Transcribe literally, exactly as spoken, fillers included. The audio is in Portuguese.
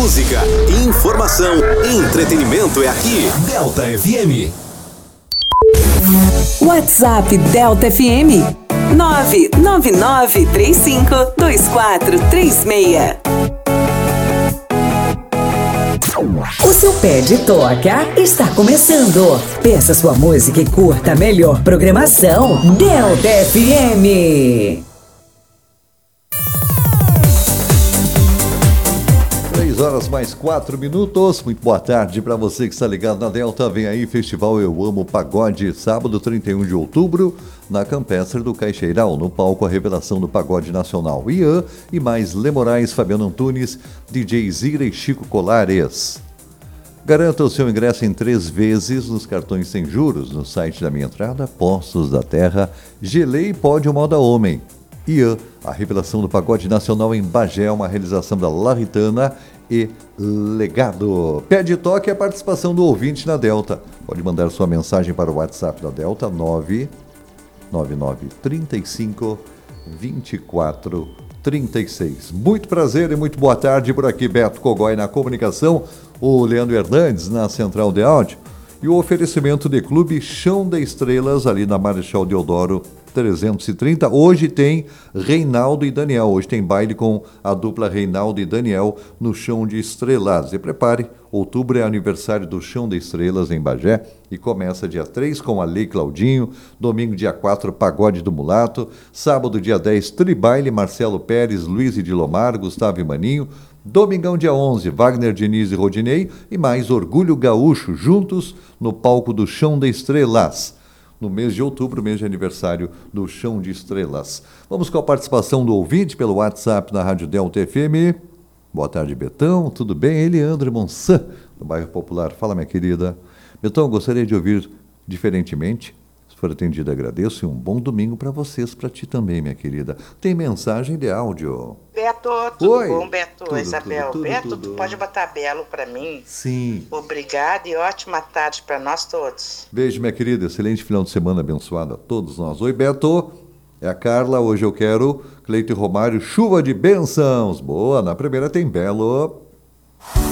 música, informação, entretenimento é aqui. Delta F M. WhatsApp Delta F M nove nove nove três cinco dois quatro três seis. O seu pé de toca está começando. Peça sua música e curta a melhor programação. Delta F M. três horas mais quatro minutos. Muito boa tarde para você que está ligado na Delta. Vem aí, Festival Eu Amo Pagode, sábado trinta e um de outubro, na Campestre do Caixeiral, no palco a revelação do Pagode Nacional. Ian e mais Lê Moraes, Fabiano Antunes, D J Zira e Chico Colares. Garanta o seu ingresso em três vezes nos cartões sem juros no site da Minha Entrada, Postos da Terra, Gelei Pódio Moda Homem. Ian, a revelação do Pagode Nacional em Bagé, uma realização da Laritana e Legado. Pé de toque é a participação do ouvinte na Delta. Pode mandar sua mensagem para o WhatsApp da Delta nove nove nove três cinco dois quatro três seis. Muito prazer e muito boa tarde por aqui, Beto Cogói na comunicação, o Leandro Hernandes na central de áudio e o oferecimento de Clube Chão de Estrelas ali na Marechal Deodoro trezentos e trinta. Hoje tem Reinaldo e Daniel. Hoje tem baile com a dupla Reinaldo e Daniel no Chão de Estrelas. E prepare, outubro é aniversário do Chão de Estrelas em Bagé e começa dia três com a Lei Claudinho, domingo dia quatro Pagode do Mulato, sábado dia dez Tribaile, Marcelo Pérez, Luiz e Dilomar, Gustavo e Maninho, domingão dia onze Wagner Diniz e Rodinei e mais Orgulho Gaúcho juntos no palco do Chão de Estrelas. No mês de outubro, mês de aniversário do Chão de Estrelas. Vamos com a participação do ouvinte pelo WhatsApp na Rádio Delta F M. Boa tarde, Betão. Tudo bem? Eliandro Monsan, do bairro Popular. Fala, minha querida. Betão, gostaria de ouvir diferentemente. Se for atendido, agradeço. E um bom domingo para vocês, para ti também, minha querida. Tem mensagem de áudio. Beto, tudo Oi. bom, Beto? Tudo, Isabel, tudo, tudo, Beto, tudo. tu pode botar Belo para mim? Sim. Obrigada e ótima tarde para nós todos. Beijo, minha querida. Excelente final de semana abençoado a todos nós. Oi, Beto. É a Carla. Hoje eu quero Cleito e Romário, Chuva de Bênçãos. Boa. Na primeira tem Belo.